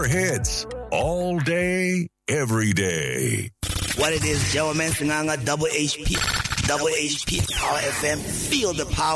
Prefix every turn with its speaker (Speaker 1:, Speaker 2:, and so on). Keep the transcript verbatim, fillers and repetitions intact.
Speaker 1: hits all day, every day.
Speaker 2: What it is, Joe Mansinganga, Double H P, Double H P, Power F M. Feel the power.